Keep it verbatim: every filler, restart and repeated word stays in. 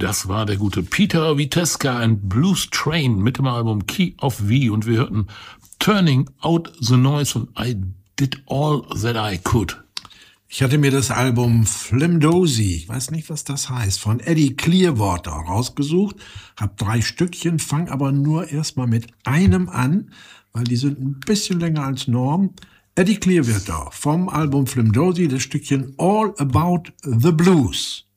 Das war der gute Peter Viteska and Blues Train mit dem Album Key of V und wir hörten Turning Out the Noise und I Did All That I Could. Ich hatte mir das Album Flimdozy, ich weiß nicht, was das heißt, von Eddie Clearwater rausgesucht, hab drei Stückchen, fang aber nur erstmal mit einem an, weil die sind ein bisschen länger als Norm. Eddie Clearwater vom Album Flimdozy, das Stückchen All About the Blues.